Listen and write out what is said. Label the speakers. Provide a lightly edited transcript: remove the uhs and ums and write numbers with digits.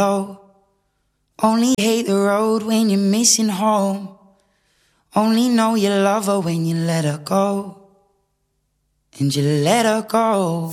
Speaker 1: Only hate the road when you're missing home. Only know you love her when you let her go. And you let her go.